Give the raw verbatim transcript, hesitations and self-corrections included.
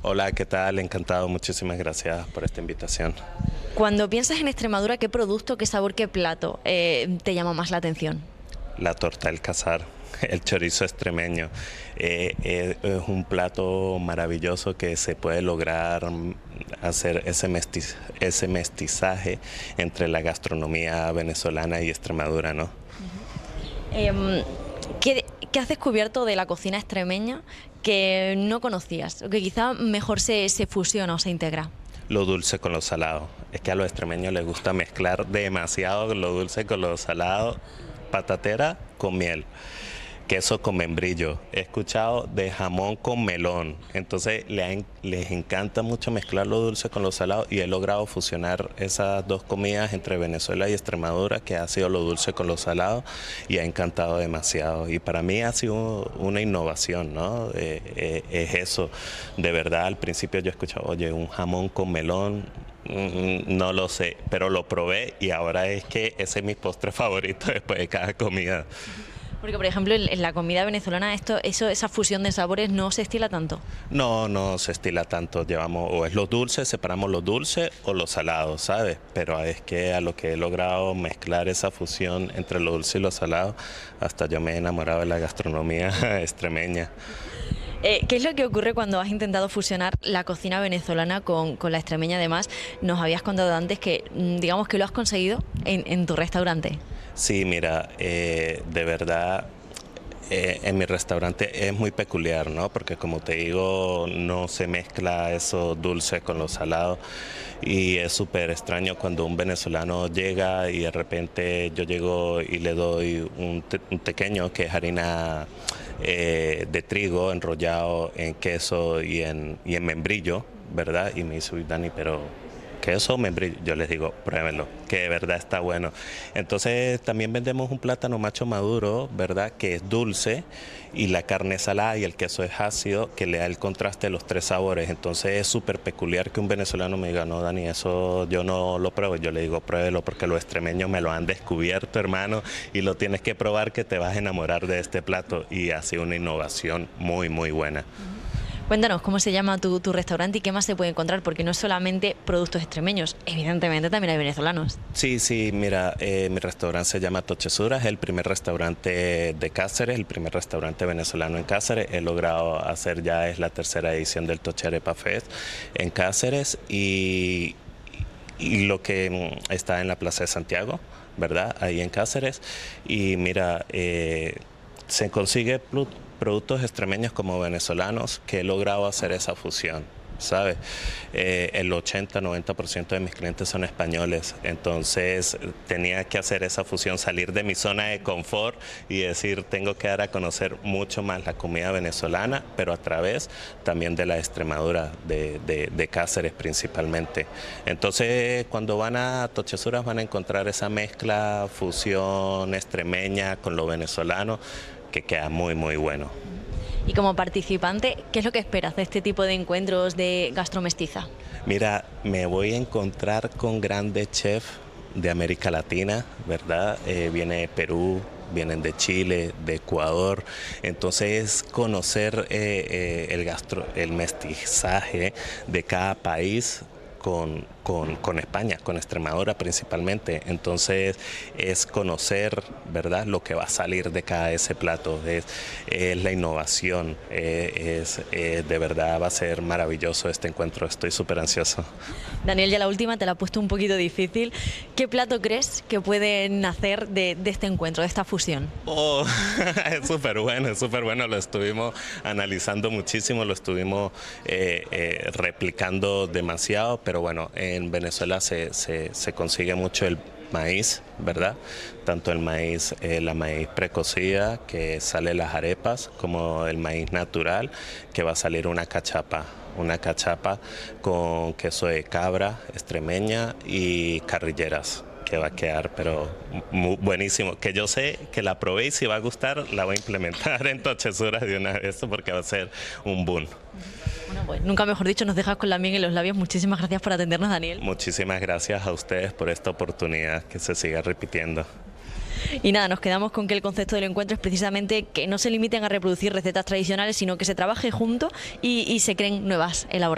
Hola, ¿qué tal? Encantado, muchísimas gracias por esta invitación. Cuando piensas en Extremadura, ¿qué producto, qué sabor, qué plato eh, te llama más la atención? La torta del Casar, el chorizo extremeño, eh, eh, es un plato maravilloso que se puede lograr mm, hacer ese, mestiz- ese mestizaje entre la gastronomía venezolana y Extremadura, ¿no? Em, ¿qué, qué has descubierto de la cocina extremeña que no conocías o que quizá mejor se, se fusiona o se integra? Lo dulce con lo salado. Es que a los extremeños les gusta mezclar demasiado lo dulce con lo salado, patatera con miel, queso con membrillo. He escuchado de jamón con melón. Entonces le han- les encanta mucho mezclar lo dulce con lo salado y he logrado fusionar esas dos comidas entre Venezuela y Extremadura, que ha sido lo dulce con lo salado y ha encantado demasiado. Y para mí ha sido una innovación, ¿no? Eh, eh, es eso. De verdad, al principio yo escuchaba, oye, un jamón con melón. Mm, No lo sé, pero lo probé y ahora es que ese es mi postre favorito después de cada comida. Porque, por ejemplo, en, en la comida venezolana esto, eso, esa fusión de sabores no se estila tanto. No, no se estila tanto. Llevamos, o es los dulces, separamos los dulces o los salados, ¿sabes? Pero es que a lo que he logrado mezclar esa fusión entre lo dulce y lo salado, hasta yo me he enamorado de la gastronomía extremeña. Eh, ¿qué es lo que ocurre cuando has intentado fusionar la cocina venezolana con, con la extremeña? Además, nos habías contado antes que, mm, digamos que lo has conseguido en, en tu restaurante. Sí, mira, eh, de verdad, eh, en mi restaurante es muy peculiar, ¿no? Porque como te digo, no se mezcla eso dulce con lo salado y es súper extraño cuando un venezolano llega y de repente yo llego y le doy un, te- un tequeño que es harina eh, de trigo enrollado en queso y en, y en membrillo, ¿verdad? Y me dice, "Uy, Dani, pero queso, membrillo". Yo les digo, pruébenlo, que de verdad está bueno. Entonces también vendemos un plátano macho maduro, ¿verdad? Que es dulce y la carne es salada y el queso es ácido, que le da el contraste de los tres sabores. Entonces es súper peculiar que un venezolano me diga, no, Dani, eso yo no lo pruebo. Yo le digo, pruébelo porque los extremeños me lo han descubierto, hermano, y lo tienes que probar que te vas a enamorar de este plato. Y ha sido una innovación muy, muy buena. Cuéntanos cómo se llama tu, tu restaurante y qué más se puede encontrar, porque no es solamente productos extremeños, evidentemente también hay venezolanos. Sí, sí, mira, eh, mi restaurante se llama Tochesura, es el primer restaurante de Cáceres, el primer restaurante venezolano en Cáceres. He logrado hacer ya, es la tercera edición del Tocherepa Fest en Cáceres y, y lo que mm, está en la Plaza de Santiago, ¿verdad? Ahí en Cáceres. Y mira, eh, se consigue plu- productos extremeños como venezolanos que he logrado hacer esa fusión. ¿Sabes? Eh, el ochenta noventa por ciento de mis clientes son españoles, entonces eh, tenía que hacer esa fusión, salir de mi zona de confort y decir, tengo que dar a conocer mucho más la comida venezolana, pero a través también de la Extremadura, de, de, de Cáceres principalmente. Entonces, cuando van a Tochesuras van a encontrar esa mezcla, fusión extremeña con lo venezolano, que queda muy, muy bueno. Y como participante, ¿qué es lo que esperas de este tipo de encuentros de gastromestiza? Mira, me voy a encontrar con grandes chefs de América Latina, ¿verdad? Eh, viene de Perú, vienen de Chile, de Ecuador. Entonces, conocer eh, eh, el gastro, el mestizaje de cada país con, con, con España, con Extremadura principalmente. Entonces es conocer, ¿verdad?, lo que va a salir de cada ese plato, es, es la innovación, eh, es, eh, de verdad va a ser maravilloso este encuentro, estoy súper ansioso. Daniel, ya la última te la he puesto un poquito difícil. ¿Qué plato crees que puede nacer de, de este encuentro, de esta fusión? Oh, es súper bueno, es súper bueno, lo estuvimos analizando muchísimo, lo estuvimos eh, eh, replicando demasiado, pero bueno, en Venezuela se, se, se consigue mucho el maíz, ¿verdad? Tanto el maíz, eh, la maíz precocida, que sale las arepas, como el maíz natural, que va a salir una cachapa. Una cachapa con queso de cabra, extremeña y carrilleras, que va a quedar, pero muy buenísimo. Que yo sé que la probé y si va a gustar, la voy a implementar en Tochesuras de una vez, porque va a ser un boom. Bueno, pues nunca mejor dicho, nos dejas con la miel en los labios. Muchísimas gracias por atendernos, Daniel. Muchísimas gracias a ustedes por esta oportunidad que se siga repitiendo. Y nada, nos quedamos con que el concepto del encuentro es precisamente que no se limiten a reproducir recetas tradicionales, sino que se trabaje junto y, y se creen nuevas elaboraciones.